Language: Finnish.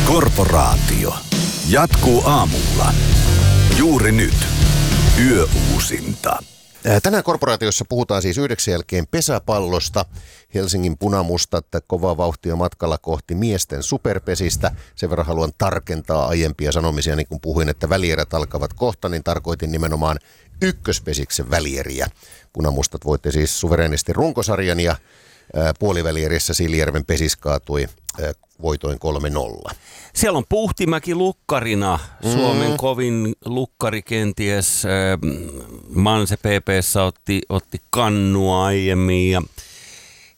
Korporaatio jatkuu aamulla. Juuri nyt. Yöuusinta. Tänään Korporaatiossa puhutaan siis 9 jälkeen pesäpallosta. Helsingin punamustat kovaa vauhtia matkalla kohti miesten superpesistä. Sen verran haluan tarkentaa aiempia sanomisia, niin kun puhuin, että välierät alkavat kohta, niin tarkoitin nimenomaan ykköspesiksen välieriä. Punamustat voitti siis suvereenisti runkosarjan ja puolivälierissä Siilijärven pesis kaatui voitoin 3-0. Siellä on Puhtimäki lukkarina, Suomen kovin lukkari kenties. Manse PP:ssä otti kannua aiemmin ja